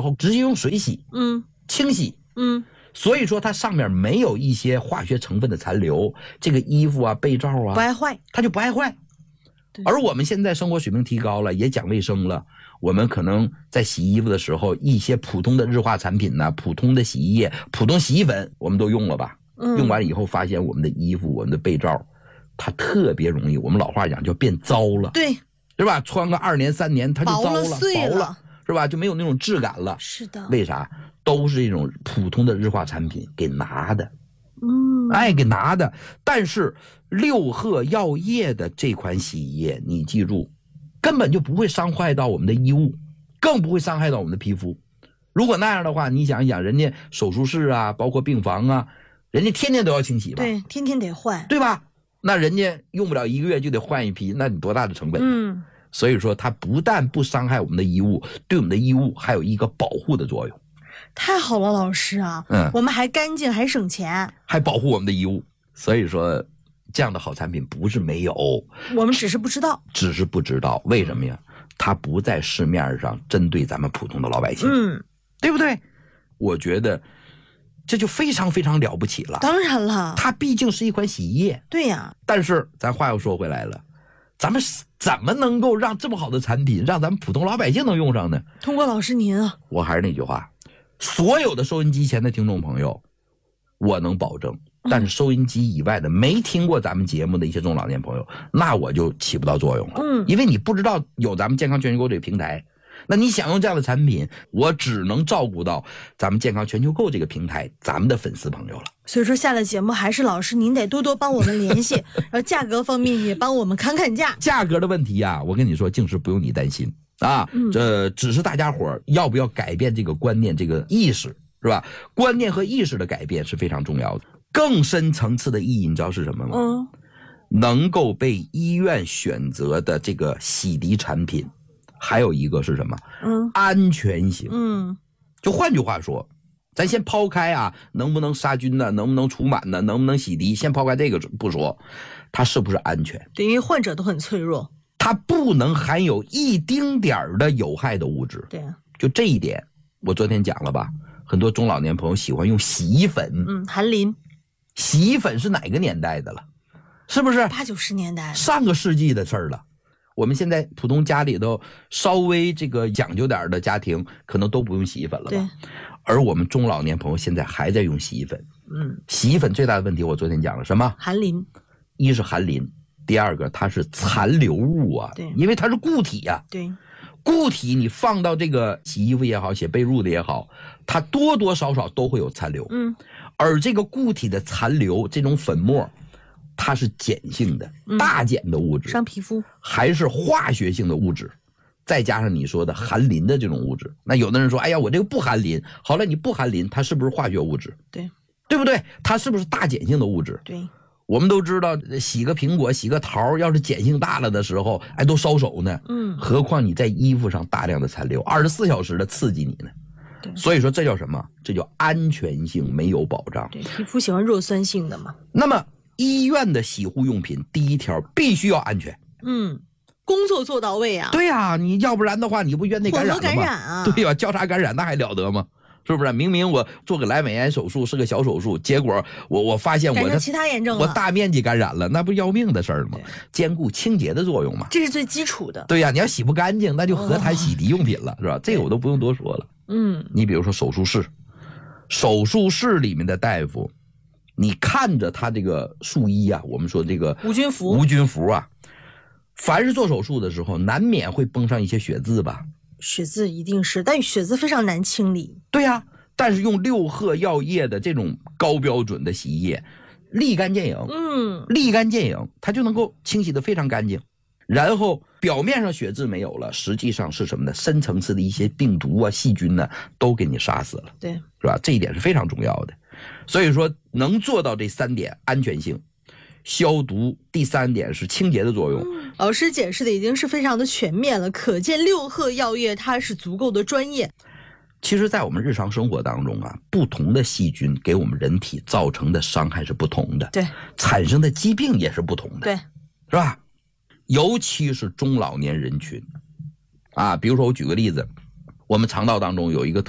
候直接用水洗，清洗，所以说它上面没有一些化学成分的残留，这个衣服啊、被罩啊不爱坏， 它就不爱坏。而我们现在生活水平提高了，也讲卫生了，我们可能在洗衣服的时候，一些普通的日化产品呢，普通的洗衣液、普通洗衣粉，我们都用了吧？用完以后发现我们的衣服、我们的被罩，它特别容易，我们老话讲叫变糟了， 对， 是吧？穿个2年3年它就糟了、 碎了， 是吧？就没有那种质感了。 是的。 为啥？都是这种普通的日化产品给拿的。给拿的。但是六贺药业的这款洗衣液，你记住，根本就不会伤害到我们的衣物，更不会伤害到我们的皮肤。如果那样的话，你想一想，人家手术室啊，包括病房啊，人家天天都要清洗吧？ 对，天天得换， 对吧？那人家用不了1个月就得换一批，那你多大的成本？所以说它不但不伤害我们的衣物，对我们的衣物还有一个保护的作用。 太好了，老师啊，我们还干净，还省钱， 还保护我们的衣物。所以说，这样的好产品不是没有， 我们只是不知道， 为什么呀？它不在市面上针对咱们普通的老百姓，对不对？我觉得这就非常非常了不起了。 当然了， 它毕竟是一款洗衣液， 对呀。 但是咱话又说回来了，咱们怎么能够让这么好的产品让咱们普通老百姓能用上呢？ 通过老师您啊， 我还是那句话，所有的收音机前的听众朋友，我能保证，但是收音机以外的没听过咱们节目的一些中老年朋友，那我就起不到作用了。因为你不知道有咱们健康全球购这个平台，那你想用这样的产品，我只能照顾到咱们健康全球购这个平台咱们的粉丝朋友了。 所以说下了节目还是老师您得多多帮我们联系，然后价格方面也帮我们砍价。 价格的问题啊，我跟你说，净是不用你担心啊，这只是大家伙要不要改变这个观念、这个意识，是吧？观念和意识的改变是非常重要的。更深层次的意义，你知道是什么吗？能够被医院选择的这个洗涤产品，还有一个是什么？安全性。就换句话说，咱先抛开啊，能不能杀菌呢？能不能除螨呢？能不能洗涤？先抛开这个不说，它是不是安全？ 对，因为患者都很脆弱， 它不能含有一丁点儿的有害的物质。 对， 就这一点，我昨天讲了吧？很多中老年朋友喜欢用洗衣粉， 含磷。 洗衣粉是哪个年代的了？是不是 80、90年代上个世纪的事儿了？我们现在普通家里头稍微这个讲究点的家庭，可能都不用洗衣粉了吧？而我们中老年朋友现在还在用洗衣粉。洗衣粉最大的问题，我昨天讲了什么？ 含磷。 一是含磷，第二个它是残留物啊，因为它是固体呀。 对， 固体你放到这个洗衣服也好，写被褥的也好，它多多少少都会有残留。而这个固体的残留，这种粉末，它是碱性的、大碱的物质， 伤皮肤， 还是化学性的物质，再加上你说的含磷的这种物质。那有的人说，哎呀，我这个不含磷。好了，你不含磷，它是不是化学物质？对不对？它是不是大碱性的物质？ 对。 我们都知道，洗个苹果、洗个桃，要是碱性大了的时候，都烧手呢。何况你在衣服上大量的残留，24小时的刺激你呢。所以说这叫什么？这叫安全性没有保障。 对，皮肤喜欢弱酸性的嘛。 那么医院的洗护用品，第一条必须要安全。 工作做到位啊。 对啊，你要不然的话，你不院内感染了吗？ 混合感染啊。 对吧？交叉感染那还了得吗？是不是？明明我做个阑尾炎手术是个小手术，结果我发现我的其他炎症了， 我大面积感染了，那不要命的事儿吗？兼顾清洁的作用嘛， 这是最基础的。 对呀，你要洗不干净，那就何谈洗涤用品了，是吧？这个我都不用多说了。你比如说手术室里面的大夫，你看着他这个术衣啊，我们说这个无菌服啊，凡是做手术的时候，难免会崩上一些血渍吧。 血渍一定是，但血渍非常难清理。 对呀，但是用六贺药业的这种高标准的洗衣液，立竿见影，它就能够清洗得非常干净。然后表面上血渍没有了，实际上是什么呢？深层次的一些病毒啊、细菌呢，都给你杀死了。 对， 是吧？这一点是非常重要的。所以说能做到这3点：安全性、消毒，第3点是清洁的作用。 老师解释的已经是非常的全面了，可见六贺药业它是足够的专业。 其实在我们日常生活当中啊，不同的细菌给我们人体造成的伤害是不同的， 对， 产生的疾病也是不同的， 对， 是吧？尤其是中老年人群啊，比如说我举个例子，我们肠道当中有一个